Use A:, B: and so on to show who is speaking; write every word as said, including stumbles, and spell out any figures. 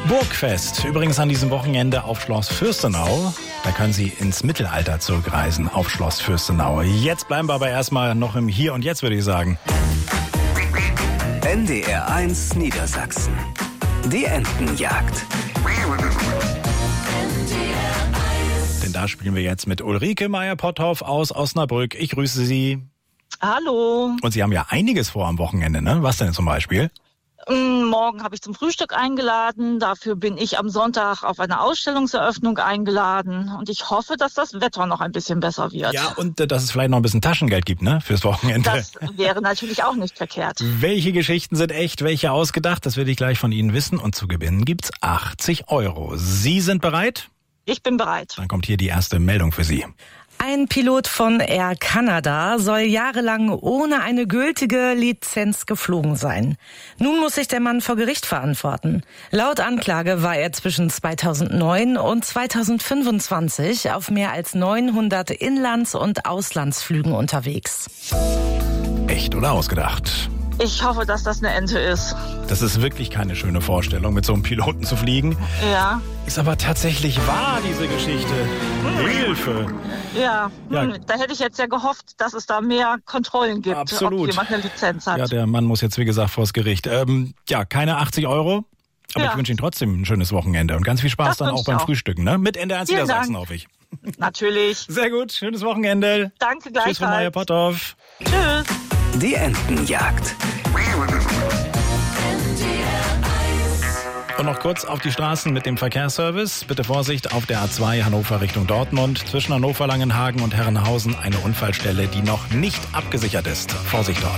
A: Burgfest. Übrigens an diesem Wochenende auf Schloss Fürstenau. Da können Sie ins Mittelalter zurückreisen auf Schloss Fürstenau. Jetzt bleiben wir aber erstmal noch im Hier und Jetzt, würde ich sagen.
B: N D R eins Niedersachsen. Die Entenjagd.
A: Denn da spielen wir jetzt mit Ulrike Meyer-Potthoff aus Osnabrück. Ich grüße Sie.
C: Hallo.
A: Und Sie haben ja einiges vor am Wochenende, ne? Was denn zum Beispiel?
C: Morgen habe ich zum Frühstück eingeladen. Dafür bin ich am Sonntag auf eine Ausstellungseröffnung eingeladen. Und ich hoffe, dass das Wetter noch ein bisschen besser wird.
A: Ja, und äh, dass es vielleicht noch ein bisschen Taschengeld gibt, ne? Fürs Wochenende.
C: Das wäre natürlich auch nicht verkehrt.
A: Welche Geschichten sind echt, welche ausgedacht? Das will ich gleich von Ihnen wissen. Und zu gewinnen gibt's achtzig Euro. Sie sind bereit?
C: Ich bin bereit.
A: Dann kommt hier die erste Meldung für Sie.
D: Ein Pilot von Air Canada soll jahrelang ohne eine gültige Lizenz geflogen sein. Nun muss sich der Mann vor Gericht verantworten. Laut Anklage war er zwischen zweitausendneun und zweitausendfünfundzwanzig auf mehr als neunhundert Inlands- und Auslandsflügen unterwegs.
A: Echt oder ausgedacht?
C: Ich hoffe, dass das eine Ente ist.
A: Das ist wirklich keine schöne Vorstellung, mit so einem Piloten zu fliegen.
C: Ja.
A: Ist aber tatsächlich wahr, diese Geschichte. Hm. Hilfe.
C: Ja,
A: Ja.
C: Hm. Da hätte ich jetzt ja gehofft, dass es da mehr Kontrollen gibt,
A: Absolut.
C: ob jemand eine Lizenz hat.
A: Ja, der Mann muss jetzt, wie gesagt, vors Gericht. Ähm, ja, keine achtzig Euro. Aber
C: Ja.
A: ich wünsche Ihnen trotzdem ein schönes Wochenende und ganz viel Spaß
C: Das
A: dann
C: wünsche
A: auch
C: ich
A: beim
C: auch.
A: Frühstücken, ne? Mit N D R eins
C: Vielen
A: Niedersachsen,
C: Dank.
A: hoffe ich.
C: Natürlich.
A: Sehr gut, schönes Wochenende.
C: Danke
A: Tschüss von
C: gleichfalls.
A: Meyer-Potthoff.
C: Tschüss.
B: Die Entenjagd.
A: Und noch kurz auf die Straßen mit dem Verkehrsservice. Bitte Vorsicht auf der A zwei Hannover Richtung Dortmund. Zwischen Hannover, Langenhagen und Herrenhausen eine Unfallstelle, die noch nicht abgesichert ist. Vorsicht dort.